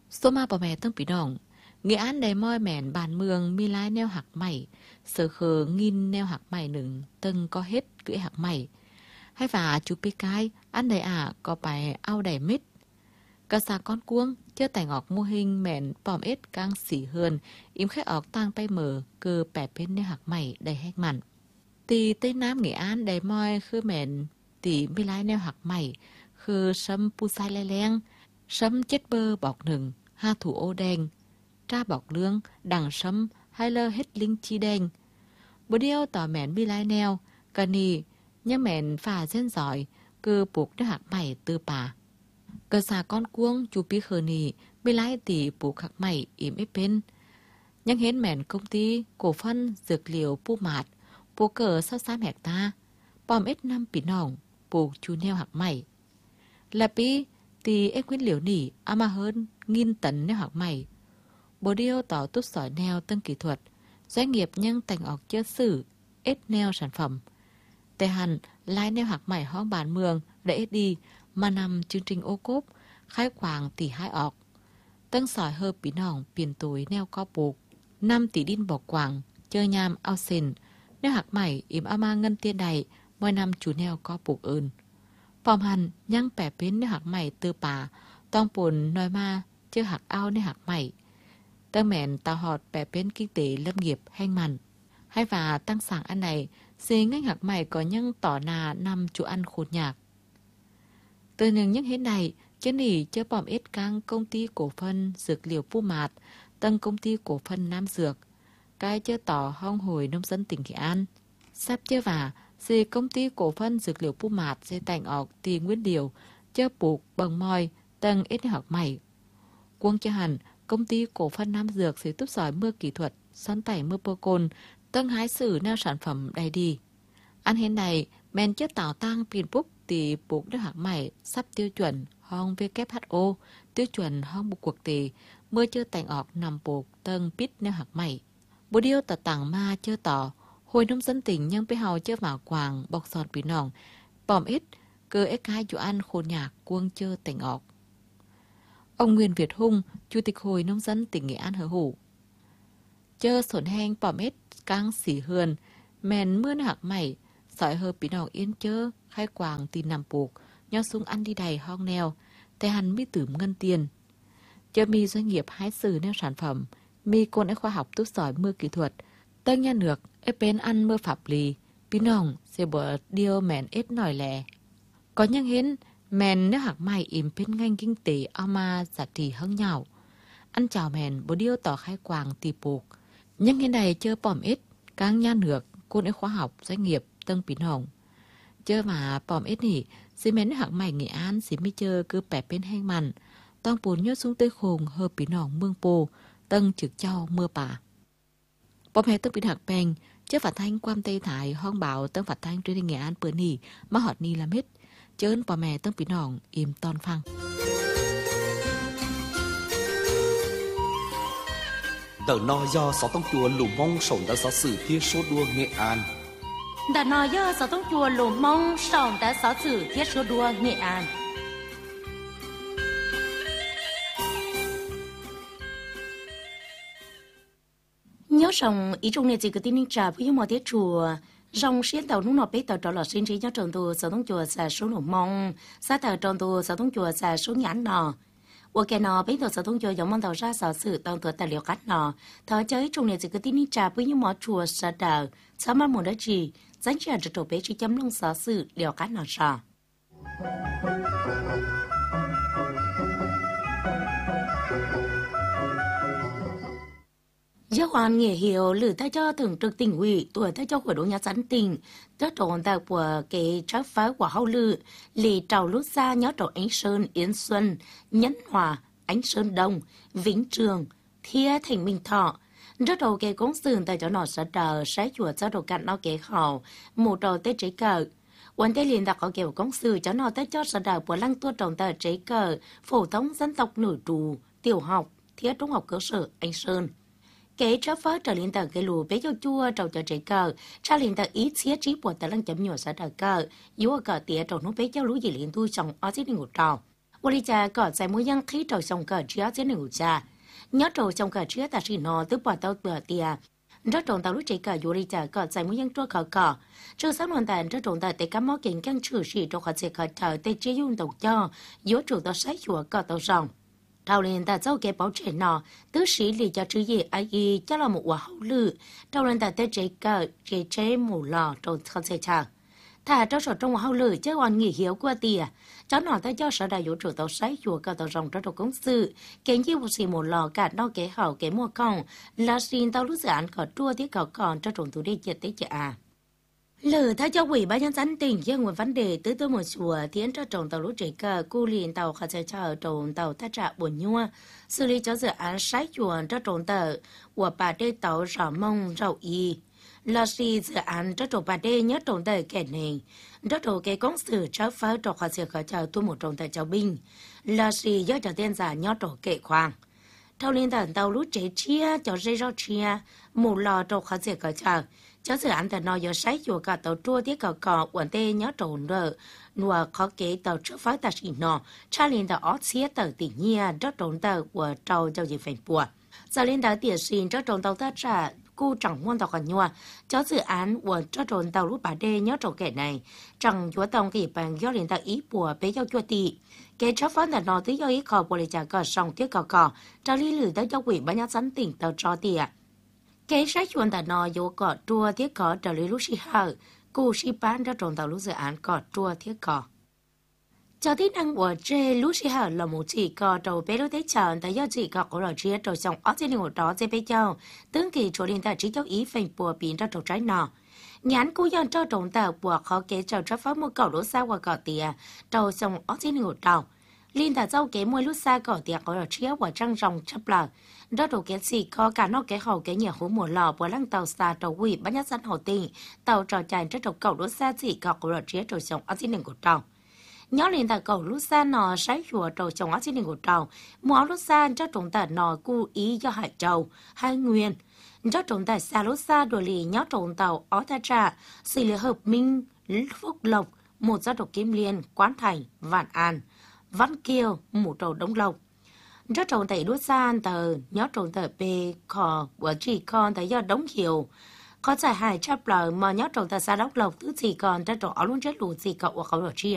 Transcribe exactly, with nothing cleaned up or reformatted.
sốมาปอแม่ตั้งปีน้องเงอันได้ม้อยแม่นบ้านเมืองมีหลายแนวหักใหม่เสือเคองินแนวหักใหม่หนึ่งตึงก็เฮ็ดกือหักใหม่ให้ฝ่าจุปีกายอันใดอ่ะก็ไปเอาได้มิดกระสาก้อนกวงเจอแต่งออกมูหิงแม่นปอมเอ็ดกลางสีเฮือนอิ่มแค่ออกตั้งไปเหมือเกือแปดเป็นแนวหักใหม่ได้แหกมันตีใต้น้ำเงอันได้ม้อยคือแม่นตีมีหลายแนวหักใหม่คือซ้ำปูไซแรงซ้ำเจ็ดเบอร์บอกหนึ่งห้าถูโอแดงจ้าบอกเรื่องดังซ้ำให้เลอเฮ็ดลิงชีแดงบ่เดียวต่อแม่นมีหลายแนวกะนี่ยังแม่นฝ่าเส้นซอยคือปลูกด้วยหักใหม่ตือป่ากระสาก้อนกวงจูปีเคอนี่มีหลายตีปลูกหักใหม่อิ่มไม่เป็นยังเห็นแม่นcông ty cổ phần dược liệuปูหมาดปลูกเกิดซะสามเฮกตาร์ปอมเอ็ดนำปีน้องปลูกชูแนวหักใหม่และปีตีเอ็กวินเหลียวนี่เอามาเฮิรนงินตันแนวหักใหม่โบเดียวต่อตุ๊ดสอยแนวตั้งกี่thuật doanh nghiệpยังแต่งออกเจอสื่อเอ็ดแนวsản phẩmแต่หันลายแนวหักใหม่ห้องบานเมืองได้เอ็ดดีมานำchương trình ô cốp khai quàng tỷ haiออกตั้งสอยเฮอปีน้องเปลี่ยนตุยแนวก็ปลูกนำตีดินบอกกวางเจอยามเอาเซนแนวหักใหม่อิ่มเอามาเงินเตี้ยใดมวยนำจูแนวก็ปลูกอื่นปอมหันยังแปะเป็นแนวหักใหม่ตือป่าต้องปุ่นน้อยมาเจอหักเอาแนวหักใหม่ตั้งแม่นตาหอดแปะเป็นกิ๊กเตเริ่มเหยียบแห้งมันให้ฝ่าตั้งสั่งอันไหนเสียงง่ายหักใหม่ก็ยังต่อนานำจูอันขูดหยากตัวหนึ่งยังเห็นใดเจนี่เจอปอมเอ็ดกลางcông ty cổ phần dược liệu Pu Mạtตั้งcông ty cổ phần Nam Dược cáiเจอต่อห้องหวยnông dân tỉnh Nghệ An sắpเจอว่าสีcông ty cổ phần dược liệu Pu Mạt sẽแต่งออกตีnguyên điềuเจอปลูกbằng mòiตั้งเอ็ดหักใหม่กวงจะหันcông ty cổ phần Nam Dược sẽ túc sỏi mưa kỹ thuật xoắn tẩy mưa bơ cônตั้งhái sử neo sản phẩm đầy điอันเห็นใดแมนเจอต่อตั้งเปลี่ยนปุ๊บตีปลูกด้วยหักใหม่sắp tiêu chuẩn ห้อง ดับเบิลยู เอช โอ tiêu chuẩn ห้องบุกกวกตีเมื่อเจอแต่งออกนำปลูกเติงปิดแนวหักใหม่บุเดียวต่อต่างมาเจอต่อหวยน้ำสันติ่งยังไปเฮาเจอหมากวางบอกสอนปีน้องปอมเอ็ดเกอเอ็กไฮอยู่อันโคนหยากกวงเจอแต่งออกông Nguyên Việt Hung chủ tịch hội nông dân tỉnh Nghệ An hở hủเจอสนแหงปอมเอ็ดกลางสีเฮือนแมนเมื่อหักใหม่สอยเฮอปีน้องเอียนเจอไข่กวางตีนำปลูกย่อซุ้งอันดีใดห้องแนวแต่หันไม่ตื่มเงินเตียนจะมีdoanh nghiệp háiสื่อแนวsản phẩmมีคนไอ้khoa họcตุ๊ดสอยมือkỹ thuậtตั้งย่าเหนือกไอ้เป็นอันเมื่อฝับลีปีน้องเสียบ่เดียวแมนเอ็ดหน่อยแลก็ยังเห็นแมนเนื้อหักใหม่อิ่มเป็นงานกิ้งเตะเอามาจัดตีห้องเหยาอันเจ้าแมนบ่เดียวต่อไข่กวางตีปลูกยังเห็นใดเจอปอมเอ็ดกลางย่าเหนือกคนไอ้khoa học doanh nghiệpตั้งปีน้องเจอมาปอมเอ็ดนี่ซีเมนต์หักใหม่เงอันสิไม่เจอคือแปะเป็นแห้งมันต้องปูนยอดซุ้งเตยโคงเฮอปีน้องเมืองโปตั้งจึกเจ้าเมื่อป่าปอมแฮตั้งปีหักแปงเจ้าฝัดthanhความเตยถ่ายห้องเบาตั้งฝัดthanhด้วยเงอันเปิดนี่มาหอดนี่ละเม็ดเจิ้นปอแม่ตั้งปีน้องอิ่มตอนฟัง Đợt no do sáu tông chùa lù mông sổng đã sáu sử thiết số đua Nghệ An. Đợt no do sáu tông chùa lù mông sổng đã sáu sử thiết số đua Nghệ An. Nhớ rằng ý trong này chỉ có tin ninh trà với một tiết chùa rong xuyên tàu nung nọ bế tàu trò lọ xuyên trí nhớ trường tù sáu tông chùa xà số lù mông xa tàu trường tù sáu tông chùa xà số nhãn nọ我给呢，北头小同学有梦到啥小事，当做材料干呢。他这一种呢，这个地里查不有么出啥的，他们没得事，咱家这头北去讲弄啥事，了干了啥。Giáo hoàn nghĩa hiệu lử ta cho thường trực tỉnh ủy tuổi ta cho hội đồng nhà sản tỉnh tất trộn tại của cái trái phái của hậu lử lì trào lút xa nhớ trộn Ánh Sơn Yến Xuân Nhấn Hòa Ánh Sơn Đông Vĩnh Trường Thia Thành Minh Thọ rất đầu cái công sự tại cho nó sẽ đờ sẽ chùa cho đồ cạn nó kế khảo một đầu tết trái cờวันที่เรียนดักเอาเกี่ยวกับสื่อเจ้าหน้าที่เจ้าสดาปวดลังตัวตรงแต่ใจเกิดphổ thông dân tộc nổi trù tiểu học thiết trung học cơ sở Anh Sơn kế chấp phá trở lên tờ cái lù bé cho chua trầu cho trái cờ cha lên tờ ít xía trí bột tờ lăng chấm nhỏ sa tờ cờ yếu cờ tía trầu nó bé cho lú gì liền tôi chồng ở dưới ngủ trầu 我哩家个在每样起头上个只要只牛家，nhớ trâu trong cả chia ta chỉ nó từ bỏ tàu bờ tia, rất trồng tàu lúc chạy cả du lịch cả tại mỗi những chỗ khờ khờ, trước sáng hoàn thành rất trồng tại tại các món kiện căng trừ sĩ trong họ sẽ khởi thở tại chế dùng tàu cho, yếu chủ tàu sấy chùa cả tàu rồng, trâu lên tại châu cái bảo trẻ nọ, tứ sĩ lì cho chữ gì ai gì cho là một quả hậu lự, trâu lên tại tại chế cả chế chế mù lò trâu họ sẽ chờ. Thà cho sở trong hậu lử chứ còn nghỉ hiếu qua tìa, cháu nọ tới cho sở đại vũ trụ tàu sấy chùa cả tàu rồng cho tàu công sự, kén như một xì một lò cả nó kế hậu kế mua con, là xin tàu lúc dự án có trua thiết cầu còn cho trồng thủ đi chết tới chả. Lử thay cho quỷ ban nhân dân tỉnh dân nguồn vấn đề tới tới một chùa tiến cho trồng tàu lúc trẻ cờ cu liền tàu khởi sẽ chờ trồng tàu thắt trả buồn nhua, xử lý cho dự án sấy chùa cho trồng tàu của bà đê tàu rõ mông rậu y. Là gì dự án cho trồng bà đê nhớ trồng tàu kẻ này, cho trồng cái công sự cho phá trồng khởi sẽ khởi chờ tu một trồng tàu cháu binh, là gì do cho tiên giả nhớ trồng kệ khoang. Thâu liên tàu tàu lúc trẻ chia cho dây rau chia, một lò trồng khởi sẽ khởi chờ. Cho dự án tàu nó do sấy chùa cả tàu trua tiết cờ cò quần tê nhớ trồng rợ, nùa khó kế tàu trước phá ta xỉ nọ, cha liên tàu ót xía tàu tỉnh nhia cho trồng tàu của trâu giao dịch phèn bùa. Giờ liên tàu tiệt xin cho trồng tàu ta trả cu chẳng muôn tàu còn nhua, cho dự án của cho trồng tàu lúc bà đê nhớ trồng kẻ này, chẳng chúa tông kỳ bằng do liên tàu ý bùa bế giao chua tị. Kế cho phá tàu nó tới do ý khó bùa lì trả cờ sòng tiết cờ cò, cho lý lử tới cho quỷ bán nhát sẵn tỉnh tàu cho tìa. Cái sách chuẩn tàu nó dấu cọ trua thiết cọ trở lý lúc xì hờ, cụ xì bán cho trồng tàu lúc dự án cọ trua thiết cọ. Cho tí năng của chê lúc xì hờ là một chỉ cọ trầu bế lúc tế chọn tại do chỉ cọ của lò chia trầu xong ớt trên ngủ đó dê bế châu, tương kỳ chỗ liên tàu trí châu ý phành bùa biến ra trầu trái nọ. Nhãn cú dân cho trồng tàu bùa khó kế trầu trao phá một cậu đỗ xa qua cọ tìa, trầu xong ớt trên ngủ đầu. Liên tàu dâu kế môi lúc xa cọ tìa của lò chia quả trăng rồng chấp lờ. Đó đồ kế gì có cả nó kế hậu kế nhà hú mùa lò bùa lăng tàu xa trầu quỷ bắt nhát sẵn hồ tình, tàu trò chài cho trầu cậu đỗ xa gì cọ của lò chia trầu xong ớt trên ngủ đầu. Nhớ liền tại cầu lúc xa nọ sấy chùa trầu trồng áo xin của trầu, mua áo lúc xa cho trồng tại nọ cu ý cho hải trầu, hai nguyên. Cho trồng tại xa lúc xa đồ lì nhớ trồng tàu ó ta trà, xì lì hợp minh, phúc lộc, một gia độc kim liên, quán thành, vạn an, văn kiều, một trầu đông lộc. Cho trồng tại lúc xa tờ, nhớ trồng tại bê, khò, của chỉ con tại do đống hiểu. Có giải hại chấp lời mà nhớ trồng tại xa đốc lộc thứ gì còn cho trồng áo luôn chết lụt gì cậu của khẩu đồ chia.